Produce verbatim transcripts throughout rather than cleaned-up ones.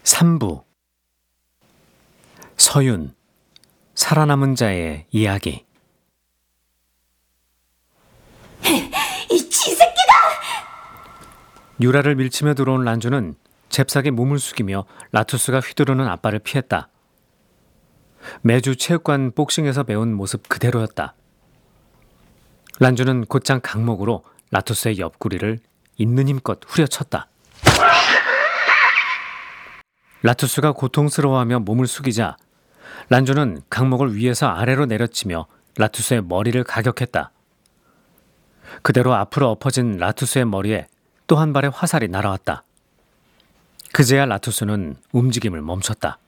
삼 부 서윤, 살아남은 자의 이야기. 이 쥐새끼가! 유라를 밀치며 들어온 란주는 잽싸게 몸을 숙이며 라투스가 휘두르는 앞발을 피했다. 매주 체육관 복싱에서 배운 모습 그대로였다. 란주는 곧장 강목으로 라투스의 옆구리를 있는 힘껏 후려쳤다. 라투스가 고통스러워하며 몸을 숙이자 란주는 강목을 위에서 아래로 내려치며 라투스의 머리를 가격했다. 그대로 앞으로 엎어진 라투스의 머리에 또 한 발의 화살이 날아왔다. 그제야 라투스는 움직임을 멈췄다.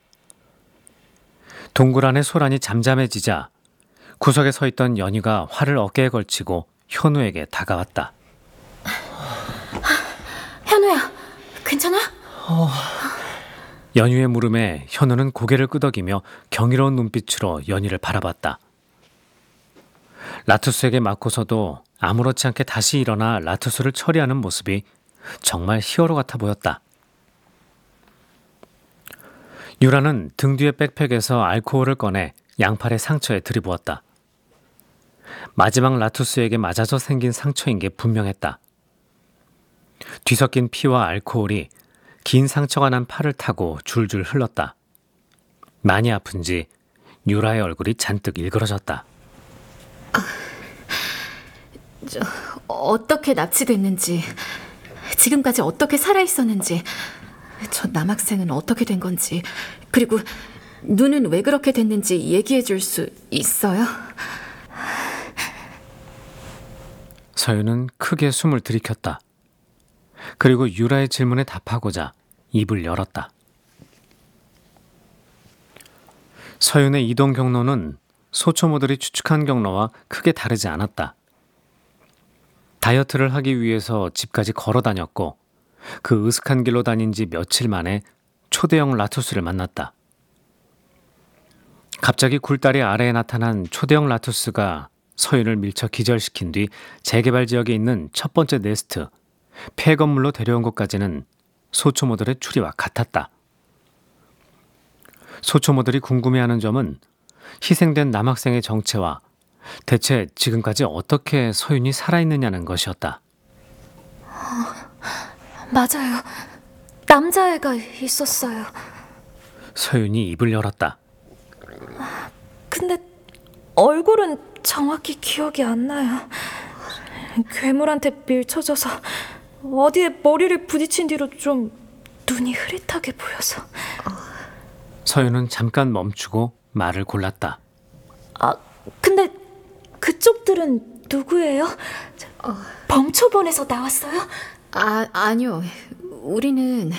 동굴 안의 소란이 잠잠해지자 구석에 서 있던 연희가 활을 어깨에 걸치고 현우에게 다가왔다. 현우야, 괜찮아? 어... 연희의 물음에 현우는 고개를 끄덕이며 경이로운 눈빛으로 연희를 바라봤다. 라투스에게 맞고서도 아무렇지 않게 다시 일어나 라투스를 처리하는 모습이 정말 히어로 같아 보였다. 유라는 등 뒤의 백팩에서 알코올을 꺼내 양팔의 상처에 들이부었다. 마지막 라투스에게 맞아서 생긴 상처인 게 분명했다. 뒤섞인 피와 알코올이 긴 상처가 난 팔을 타고 줄줄 흘렀다. 많이 아픈지 유라의 얼굴이 잔뜩 일그러졌다. 아, 저, 어떻게 납치됐는지, 지금까지 어떻게 살아있었는지, 저 남학생은 어떻게 된 건지, 그리고 눈은 왜 그렇게 됐는지 얘기해 줄 수 있어요? 서윤은 크게 숨을 들이켰다. 그리고 유라의 질문에 답하고자 입을 열었다. 서윤의 이동 경로는 소초모들이 추측한 경로와 크게 다르지 않았다. 다이어트를 하기 위해서 집까지 걸어 다녔고 그 으슥한 길로 다닌 지 며칠 만에 초대형 라투스를 만났다. 갑자기 굴다리 아래에 나타난 초대형 라투스가 서윤을 밀쳐 기절시킨 뒤 재개발 지역에 있는 첫 번째 네스트, 폐건물로 데려온 것까지는 소초모들의 추리와 같았다. 소초모들이 궁금해하는 점은 희생된 남학생의 정체와 대체 지금까지 어떻게 서윤이 살아있느냐는 것이었다. 어, 맞아요. 남자애가 있었어요. 서윤이 입을 열었다. 근데 얼굴은 정확히 기억이 안 나요. 괴물한테 밀쳐져서 어디에 머리를 부딪힌 뒤로 좀 눈이 흐릿하게 보여서. 서윤은 잠깐 멈추고 말을 골랐다. 아, 근데 그쪽들은 누구예요? 어... 범초본에서 나왔어요? 아, 아니요. 우리는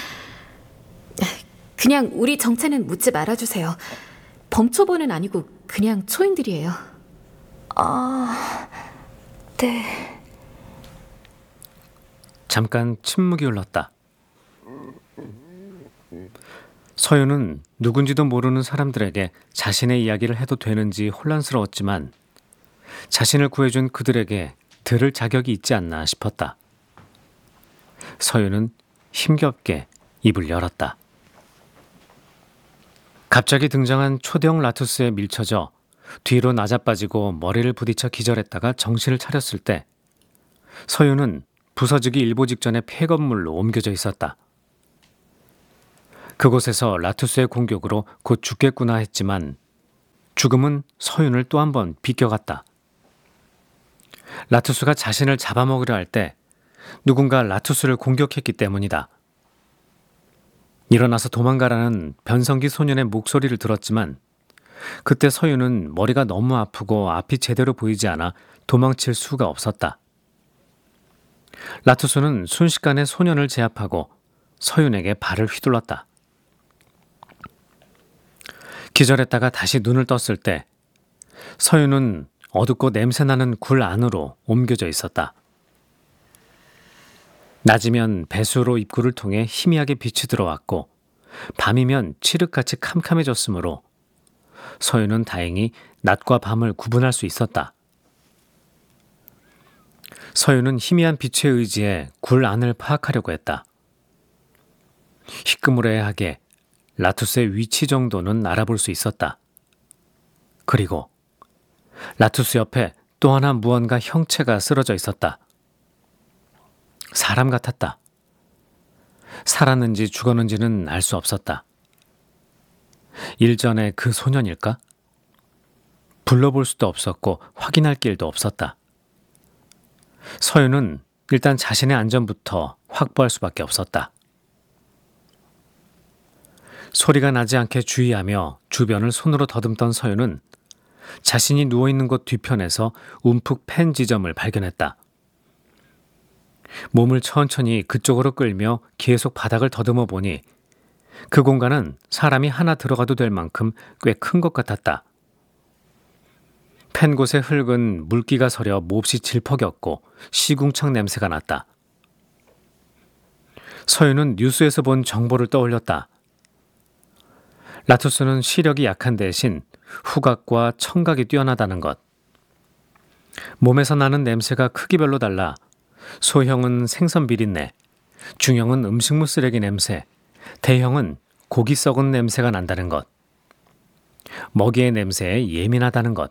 그냥 우리 정체는 묻지 말아주세요. 범초본은 아니고 그냥 초인들이에요. 아, 네. 잠깐 침묵이 흘렀다. 서윤은 누군지도 모르는 사람들에게 자신의 이야기를 해도 되는지 혼란스러웠지만 자신을 구해준 그들에게 들을 자격이 있지 않나 싶었다. 서윤은 힘겹게 입을 열었다. 갑자기 등장한 초대형 라투스에 밀쳐져 뒤로 낮아빠지고 머리를 부딪혀 기절했다가 정신을 차렸을 때 서윤은 부서지기 일보 직전에 폐건물로 옮겨져 있었다. 그곳에서 라투스의 공격으로 곧 죽겠구나 했지만 죽음은 서윤을 또 한 번 비껴갔다. 라투스가 자신을 잡아먹으려 할 때 누군가 라투스를 공격했기 때문이다. 일어나서 도망가라는 변성기 소년의 목소리를 들었지만 그때 서윤은 머리가 너무 아프고 앞이 제대로 보이지 않아 도망칠 수가 없었다. 라투스는 순식간에 소년을 제압하고 서윤에게 발을 휘둘렀다. 기절했다가 다시 눈을 떴을 때 서윤은 어둡고 냄새나는 굴 안으로 옮겨져 있었다. 낮이면 배수로 입구를 통해 희미하게 빛이 들어왔고 밤이면 칠흑같이 캄캄해졌으므로 서윤은 다행히 낮과 밤을 구분할 수 있었다. 서윤은 희미한 빛에 의지해 굴 안을 파악하려고 했다. 희끄무레하게 라투스의 위치 정도는 알아볼 수 있었다. 그리고 라투스 옆에 또 하나 무언가 형체가 쓰러져 있었다. 사람 같았다. 살았는지 죽었는지는 알 수 없었다. 일전에 그 소년일까? 불러볼 수도 없었고 확인할 길도 없었다. 서윤은 일단 자신의 안전부터 확보할 수밖에 없었다. 소리가 나지 않게 주의하며 주변을 손으로 더듬던 서윤은 자신이 누워있는 곳 뒤편에서 움푹 팬 지점을 발견했다. 몸을 천천히 그쪽으로 끌며 계속 바닥을 더듬어 보니 그 공간은 사람이 하나 들어가도 될 만큼 꽤 큰 것 같았다. 팬 곳의 흙은 물기가 서려 몹시 질퍽였고 시궁창 냄새가 났다. 서윤은 뉴스에서 본 정보를 떠올렸다. 라투스는 시력이 약한 대신 후각과 청각이 뛰어나다는 것. 몸에서 나는 냄새가 크기별로 달라 소형은 생선 비린내, 중형은 음식물 쓰레기 냄새, 대형은 고기 썩은 냄새가 난다는 것. 먹이의 냄새에 예민하다는 것.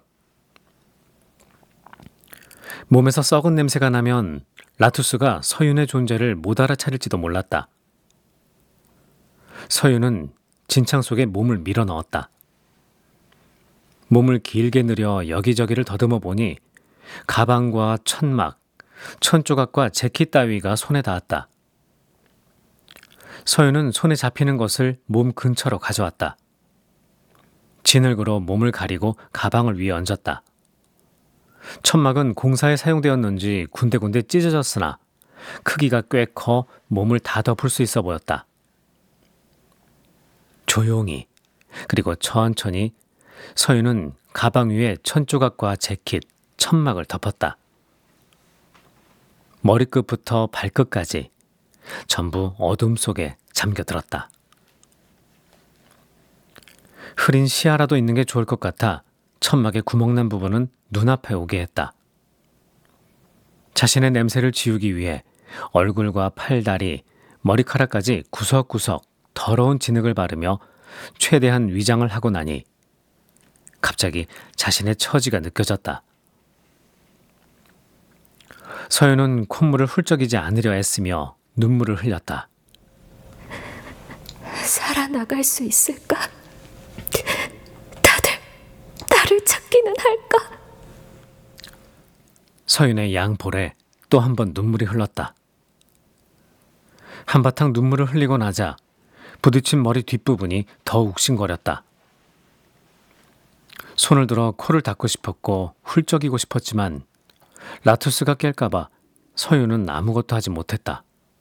몸에서 썩은 냄새가 나면 라투스가 서윤의 존재를 못 알아차릴지도 몰랐다. 서윤은 진창 속에 몸을 밀어 넣었다. 몸을 길게 늘여 여기저기를 더듬어 보니 가방과 천막, 천조각과 재킷 따위가 손에 닿았다. 서윤은 손에 잡히는 것을 몸 근처로 가져왔다. 진흙으로 몸을 가리고 가방을 위에 얹었다. 천막은 공사에 사용되었는지 군데군데 찢어졌으나 크기가 꽤 커 몸을 다 덮을 수 있어 보였다. 조용히 그리고 천천히 서윤은 가방 위에 천조각과 재킷, 천막을 덮었다. 머리끝부터 발끝까지 전부 어둠 속에 잠겨들었다. 흐린 시야라도 있는 게 좋을 것 같아 천막에 구멍난 부분은 눈앞에 오게 했다. 자신의 냄새를 지우기 위해 얼굴과 팔다리, 머리카락까지 구석구석 더러운 진흙을 바르며 최대한 위장을 하고 나니 갑자기 자신의 처지가 느껴졌다. 서윤은 콧물을 훌쩍이지 않으려 애쓰며 눈물을 흘렸다. 살아나갈 수 있을까? 다들 나를 찾기는 할까? 서윤의 양볼에 또 한 번 눈물이 흘렀다. 한바탕 눈물을 흘리고 나자 부딪힌 머리 뒷부분이 더 욱신거렸다. 손을 들어 코를 닦고 싶었고 훌쩍이고 싶었지만 라투스가 깰까봐 서윤은 아무것도 하지 못했다.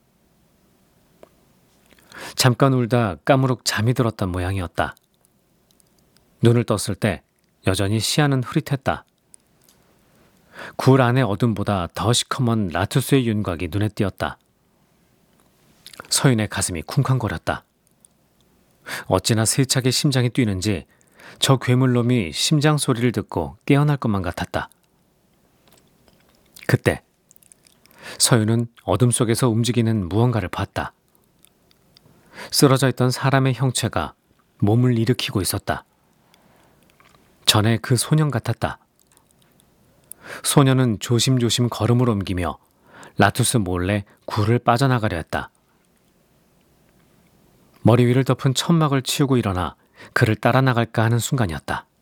잠깐 울다 까무룩 잠이 들었단 모양이었다. 눈을 떴을 때 여전히 시야는 흐릿했다. 굴 안의 어둠보다 더 시커먼 라투스의 윤곽이 눈에 띄었다. 서윤의 가슴이 쿵쾅거렸다. 어찌나 세차게 심장이 뛰는지 저 괴물놈이 심장 소리를 듣고 깨어날 것만 같았다. 그때 서윤은 어둠 속에서 움직이는 무언가를 봤다. 쓰러져 있던 사람의 형체가 몸을 일으키고 있었다. 전에 그 소년 같았다. 소년은 조심조심 걸음을 옮기며 라투스 몰래 굴을 빠져나가려 했다. 머리 위를 덮은 천막을 치우고 일어나 그를 따라 나갈까 하는 순간이었다.